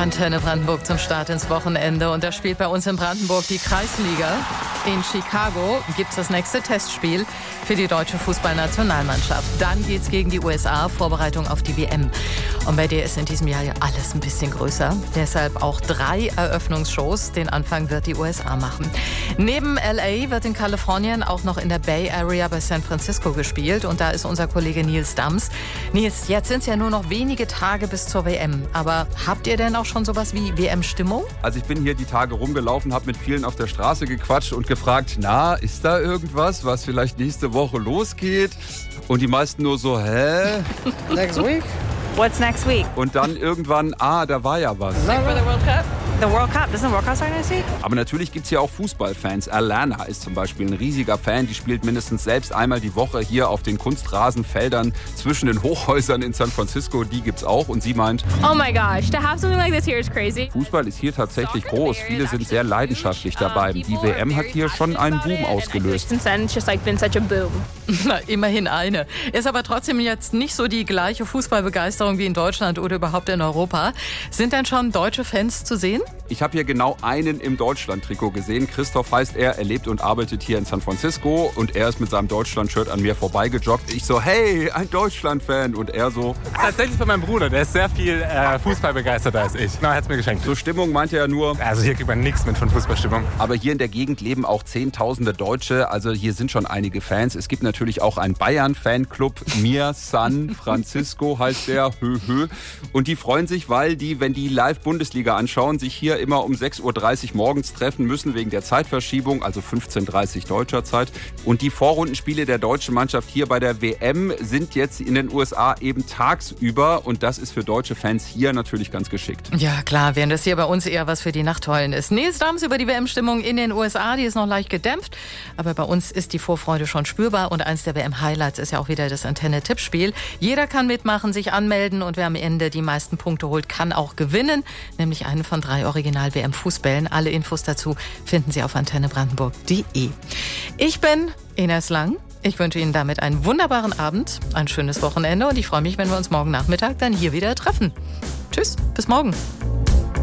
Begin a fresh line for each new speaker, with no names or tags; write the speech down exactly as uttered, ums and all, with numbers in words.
Antenne Brandenburg zum Start ins Wochenende. Und da spielt bei uns in Brandenburg die Kreisliga. In Chicago gibt es das nächste Testspiel für die deutsche Fußballnationalmannschaft. Dann geht's gegen die U S A, Vorbereitung auf die W M. Und bei der ist in diesem Jahr ja alles ein bisschen größer. Deshalb auch drei Eröffnungsshows. Den Anfang wird die U S A machen. Neben L A wird in Kalifornien auch noch in der Bay Area bei San Francisco gespielt. Und da ist unser Kollege Nils Dams. Nils, jetzt sind es ja nur noch wenige Tage bis zur W M. Aber habt ihr denn auch schon sowas wie W M-Stimmung?
Also ich bin hier die Tage rumgelaufen, habe mit vielen auf der Straße gequatscht und gefragt, na, ist da irgendwas, was vielleicht nächste Woche losgeht? Und die meisten nur so, hä?
Next week?
What's next week?
Und dann irgendwann, ah, da war ja was.
Like for the World Cup? The World Cup. Doesn't the World Cup start next week?
Aber natürlich gibt es hier auch Fußballfans. Alana ist zum Beispiel ein riesiger Fan. Die spielt mindestens selbst einmal die Woche hier auf den Kunstrasenfeldern zwischen den Hochhäusern in San Francisco. Die gibt's auch. Und sie meint,
Oh my gosh, to have something like this here is crazy.
Fußball ist hier tatsächlich groß. Viele sind sehr leidenschaftlich dabei. Die W M hat hier schon einen Boom ausgelöst.
Since then, it's just like been such a boom.
Na, immerhin eine. Ist aber trotzdem jetzt nicht so die gleiche Fußballbegeisterung wie in Deutschland oder überhaupt in Europa. Sind denn schon deutsche Fans zu sehen?
Ich habe hier genau einen im Deutschland-Trikot gesehen. Christoph heißt er, er lebt und arbeitet hier in San Francisco und er ist mit seinem Deutschland-Shirt an mir vorbeigejoggt. Ich so, hey, ein Deutschland-Fan. Und er so...
Tatsächlich von meinem Bruder, der ist sehr viel äh, Fußball begeisterter als ich. Na, er hat's mir geschenkt.
So Stimmung meinte er nur...
Also hier kriegt man nichts mit von Fußballstimmung.
Aber hier in der Gegend leben auch Zehntausende Deutsche. Also hier sind schon einige Fans. Es gibt natürlich auch einen Bayern-Fanclub. Mir San Francisco heißt der. Hö, hö. Und die freuen sich, weil die, wenn die Live-Bundesliga anschauen, sich hier immer um sechs Uhr dreißig morgens treffen müssen wegen der Zeitverschiebung, also fünfzehn Uhr dreißig deutscher Zeit. Und die Vorrundenspiele der deutschen Mannschaft hier bei der W M sind jetzt in den U S A eben tagsüber. Und das ist für deutsche Fans hier natürlich ganz geschickt.
Ja klar, während das hier bei uns eher was für die Nachtheulen ist. Nils Dams über die W M-Stimmung in den U S A, die ist noch leicht gedämpft. Aber bei uns ist die Vorfreude schon spürbar. Und eins der W M-Highlights ist ja auch wieder das Antenne-Tippspiel. Jeder kann mitmachen, sich anmelden und wer am Ende die meisten Punkte holt, kann auch gewinnen. Nämlich einen von drei Original-W M-Fußbällen. Alle Infos dazu finden Sie auf antenne brandenburg punkt de. Ich bin Ines Lang. Ich wünsche Ihnen damit einen wunderbaren Abend, ein schönes Wochenende und ich freue mich, wenn wir uns morgen Nachmittag dann hier wieder treffen. Tschüss, bis morgen.